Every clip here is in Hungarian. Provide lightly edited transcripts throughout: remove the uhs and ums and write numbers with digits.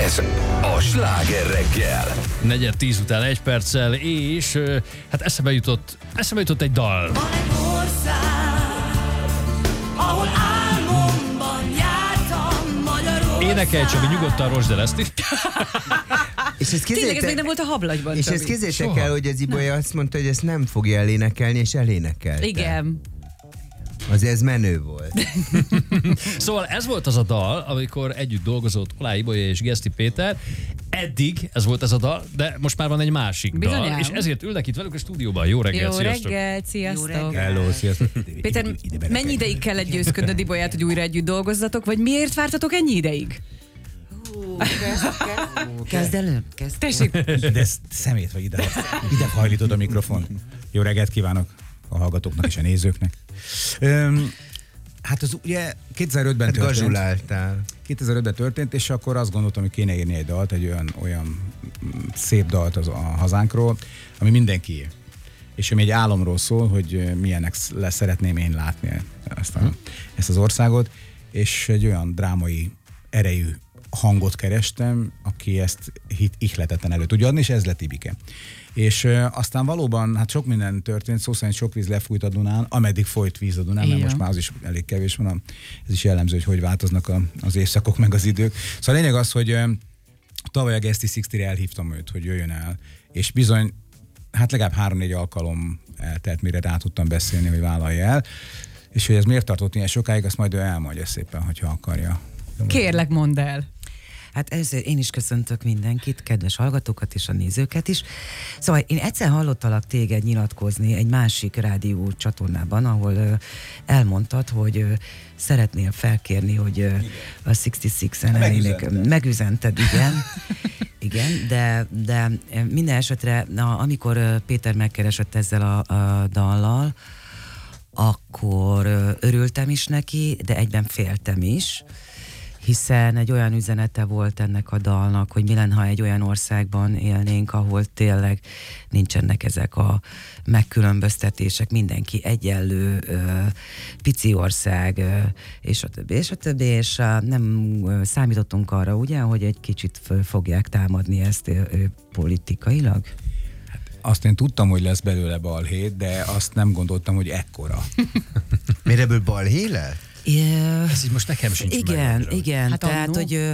Ez a Sláger reggel. 9:10 után 1 perccel, és hát eszembe jutott egy dal. Van egy ország, ahol álmomban jártam, Magyarország. Énekelj, Csabi, nyugodtan rozsd el ezt. És ezt Tényleg ez még nem volt a hablagyban, és Csabi. ezt képzeljétek el, hogy az Ibolya azt mondta, hogy ezt nem fogja elénekelni, és elénekelte. Igen. Azért ez menő volt. Szóval ez volt az a dal, amikor együtt dolgozott Oláh Ibolya és Geszti Péter. Eddig ez volt ez a dal, de most már van egy másik dal. Bizonyám. És ezért ülnek itt velük a stúdióban. Jó reggel, Jó sziasztok! reggel, sziasztok. Jó reggel. Hello, sziasztok. Péter, mennyi ideig kellett győzködnöd Ibolyát, hogy újra együtt dolgozzatok, vagy miért vártatok ennyi ideig? Kezd elő? Tessék, De ez szemét vagy ide hajlítod a mikrofon. Jó reggelt kívánok a hallgatóknak és a nézőknek. Hát az ugye 2005-ben történt. Gazsuláltál. 2005-ben történt, és akkor azt gondoltam, hogy kéne írni egy dalt, egy olyan szép dalt a hazánkról, ami mindenki él. És ami egy álomról szól, hogy milyennek szeretném én látni ezt az országot, és egy olyan drámai erejű hangot kerestem, aki ezt ihletetten elő tudja adni, és ez lett Ibike. És aztán valóban, hát sok minden történt, szó szerint sok víz lefújt a Dunán, ameddig folyt víz a Dunán, mert most már az is elég kevés van. Ez is jellemző, hogy változnak az évszakok meg az idők. Szóval a lényeg az, hogy tavaly a Geszti 60-re elhívtam őt, hogy jöjjön el, és bizony, hát legalább 3-4 alkalom eltelt, mire rá tudtam beszélni, hogy vállalja el. És hogy ez miért tartott ilyen sokáig, azt majd ő elmondja szépen, hogyha akarja. kérlek, mondd el. Hát először én is köszöntök mindenkit, kedves hallgatókat és a nézőket is. Szóval én egyszer hallottalak téged nyilatkozni egy másik rádió csatornában, ahol elmondtad, hogy szeretnél felkérni, hogy a 66-en elének. Megüzented, igen. Igen, de minden esetre, amikor Péter megkeresett ezzel a dallal, akkor örültem is neki, de egyben féltem is, hiszen egy olyan üzenete volt ennek a dalnak, hogy mi lenne, ha egy olyan országban élnénk, ahol tényleg nincsenek ezek a megkülönböztetések, mindenki egyenlő, pici ország, és a többi, és a többi, és nem számítottunk arra, ugye, hogy egy kicsit fogják támadni ezt politikailag? Azt én tudtam, hogy lesz belőle balhét, de azt nem gondoltam, hogy ekkora. Miért ebből balhé lett? Ez így most nekem sincs meg. Igen, Hát tehát, annó. hogy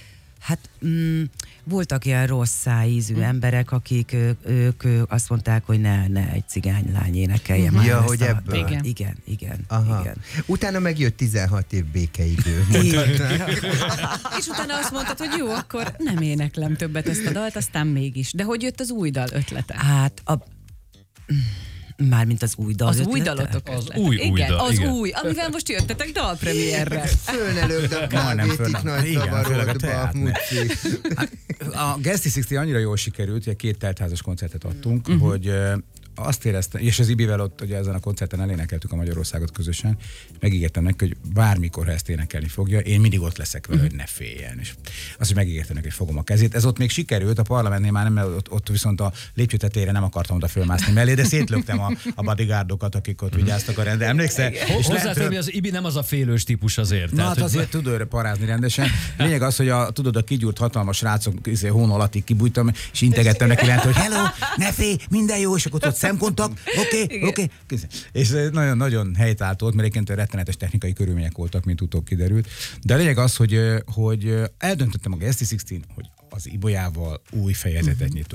voltak ilyen rossz szájízű emberek, akik ők azt mondták, hogy ne egy cigánylány énekelje már Ja, ezt hogy ebből. Igen. Aha. Igen. Utána megjött 16 év békeidő. És utána azt mondtad, hogy jó, akkor nem éneklem többet ezt a dalt, aztán mégis. De hogy jött az új dal ötlete? Hát mármint az új dal Az ötlete? új dalotok Az ötlete. új igen, dal, az igen. új, amivel most jöttetek dalpremierre. Fölnelőgd a kávét itt nagy Igen, főleg a zavarodba, teát, ne. Muci. A Geszti 60 annyira jól sikerült, hogy 2 teltházas koncertet adtunk, hogy azt éreztem, és az Ibivel ott ugye ezen a koncerten elénekeltük a Magyarországot közösen, és megígértem neki, hogy bármikor, ha ezt énekelni fogja, én mindig ott leszek vele, hogy ne féljen. És azt, hogy megígértem neki, hogy fogom a kezét. Ez ott még sikerült, a parlamentnél már nem, mert ott viszont a lépcső tetejére nem akartam oda fölmászni mellé, de szétlöktem a bodyguardokat, akik ott vigyáztak a rendre. Emlékszel? És Hozzáteszem, hogy az Ibi nem az a félős típus azért. Na, hát azért tud őre parázni rendesen. Lényeg az, hogy a kigyúrt hatalmas srácok hón alattig kibújtam, és integettem neki lent, hogy hello, ne félj, minden jó, és akkor ott szemkontakt, oké. És nagyon helytált volt, mert egyébként rettenetes technikai körülmények voltak, mint utóbb kiderült. De a lényeg az, hogy eldöntöttem a Geszti 60, hogy az Ibolyával új fejezetet nyitunk.